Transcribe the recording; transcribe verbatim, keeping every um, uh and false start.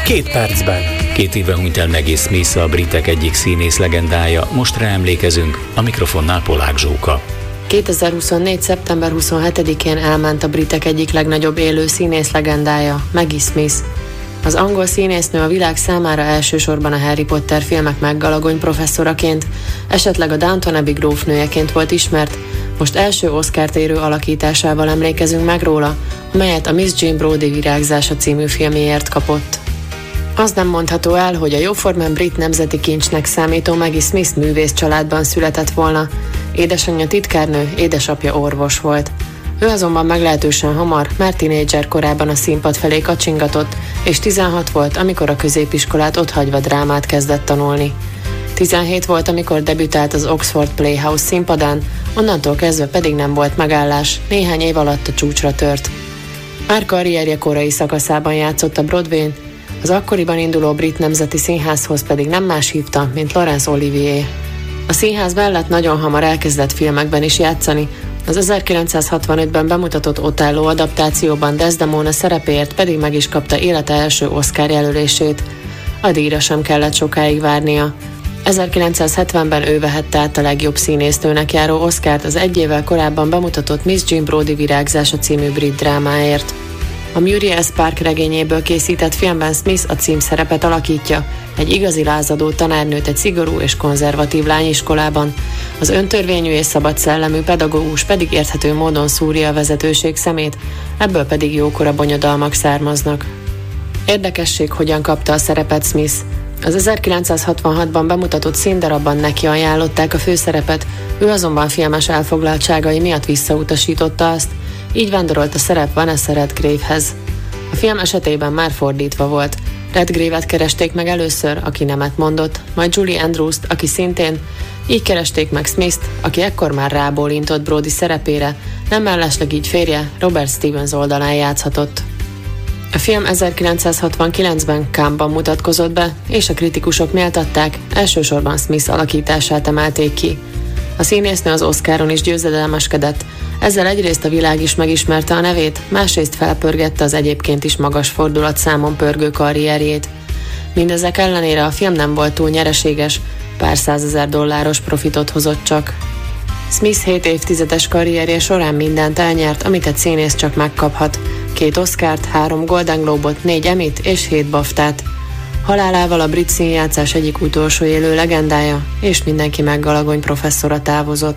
Két percben. Két éve hunyt el Maggie Smith, a britek egyik színész legendája. Most rá emlékezünk, a mikrofonnál Polák Zsóka. kétezer-huszonnégy. szeptember huszonhetedikén elment a britek egyik legnagyobb élő színész legendája, Maggie Smith. Az angol színésznő a világ számára elsősorban a Harry Potter filmek meggalagony professzoraként, esetleg a Downton Abbey grófnőjeként volt ismert, most első Oscart érő alakításával emlékezünk meg róla, amelyet a Miss Jane Brodie virágzása című filmjéért kapott. Az nem mondható el, hogy a jóformán brit nemzeti kincsnek számító Maggie Smith művész családban született volna. Édesanyja titkárnő, édesapja orvos volt. Ő azonban meglehetősen hamar, már tinédzser korában a színpad felé kacsingatott, és tizenhat volt, amikor a középiskolát otthagyva drámát kezdett tanulni. tizenhét volt, amikor debütált az Oxford Playhouse színpadán, onnantól kezdve pedig nem volt megállás, néhány év alatt a csúcsra tört. Már karrierje korai szakaszában játszott a Broadwayn, az akkoriban induló brit nemzeti színházhoz pedig nem más hívta, mint Laurence Olivier. A színház mellett nagyon hamar elkezdett filmekben is játszani, az ezerkilencszázhatvanötben bemutatott Othello adaptációban Desdemona szerepéért pedig meg is kapta élete első Oscar jelölését. A díjra sem kellett sokáig várnia. ezerkilencszázhetvenben ő vehette át a legjobb színésznőnek járó Oscart az egy évvel korábban bemutatott Miss Jane Brodie virágzása című brit drámáért. A Muriel Spark regényéből készített filmben Smith a címszerepet alakítja, egy igazi lázadó tanárnőt egy szigorú és konzervatív lányiskolában. Az öntörvényű és szabad szellemű pedagógus pedig érthető módon szúrja a vezetőség szemét, ebből pedig jókora bonyodalmak származnak. Érdekesség, hogyan kapta a szerepet Smith. Az ezerkilencszázhatvanhatban bemutatott színdarabban neki ajánlották a főszerepet, ő azonban filmes elfoglaltságai miatt visszautasította azt, így vándorolt a szerep Vanessa Redgrave-hez. A film esetében már fordítva volt. Redgrave-et keresték meg először, aki nemet mondott, majd Julie Andrews-t, aki szintén, így keresték meg Smith-t, aki ekkor már rábólintott Brodie szerepére, nem mellesleg így férje Robert Stevens oldalán játszhatott. A film ezerkilencszázhatvankilencben Cannes-ban mutatkozott be, és a kritikusok méltatták, elsősorban Smith alakítását emelték ki. A színésznő az Oscaron is győzedelmeskedett, ezzel egyrészt a világ is megismerte a nevét, másrészt felpörgette az egyébként is magas fordulatszámon pörgő karrierjét. Mindezek ellenére a film nem volt túl nyereséges, pár százezer dolláros profitot hozott csak. Smith hét évtizedes karrierje során mindent elnyert, amit egy színész csak megkaphat. Két Oscart, három Golden Globe-ot, négy Emmyt és hét BAFTA-t. Halálával a brit színjátszás egyik utolsó élő legendája, és mindenki meggalagony professzora távozott.